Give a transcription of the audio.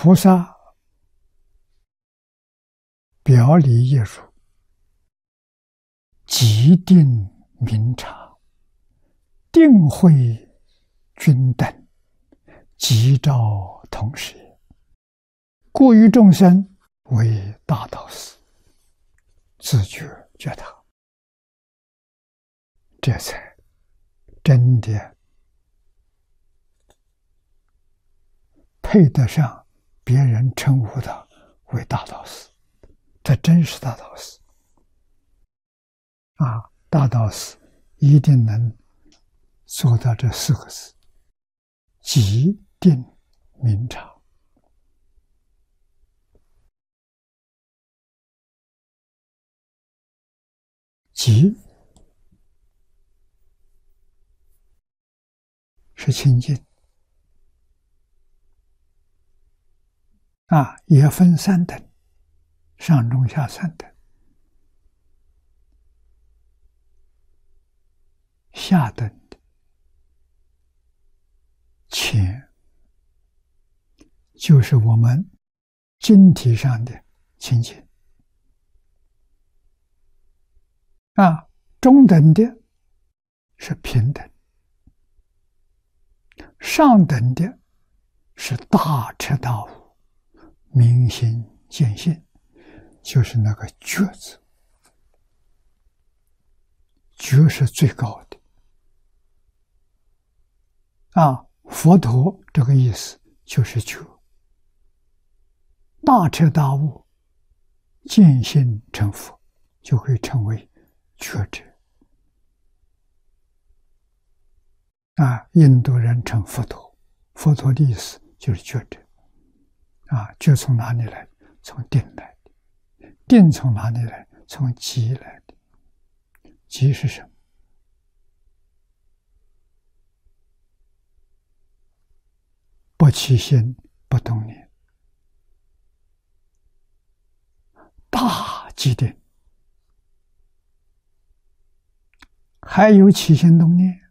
菩萨表里一如，即定明察，定慧均等，即照同时也。故于众生为大导师，自觉觉他，这才真的配得上别人称呼他为大导师。这真是大导师啊！大导师一定能做到这四个字：即定明察。即是清净啊，也分三等，上中下三等。下等的浅，就是我们经体上的清净啊。中等的是平等，上等的是大彻大悟，明心见性，就是那个觉字。觉是最高的啊！佛陀这个意思就是觉，大彻大悟，见性成佛，就会成为觉者啊。印度人称佛陀，佛陀的意思就是觉者啊。觉从哪里来？从定来的。定从哪里来？从即来的。即是什么？不起心，不动念，大即定。还有起心动念，